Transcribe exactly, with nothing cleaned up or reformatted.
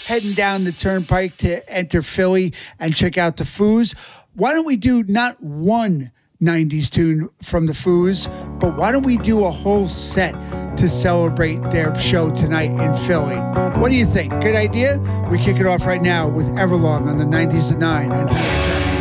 heading down the turnpike to enter Philly and check out the Foos. Why don't we do not one nineties tune from the Foos, but why don't we do a whole set to celebrate their show tonight in Philly? What do you think? Good idea? We kick it off right now with Everlong on the nineties at nine on T H M.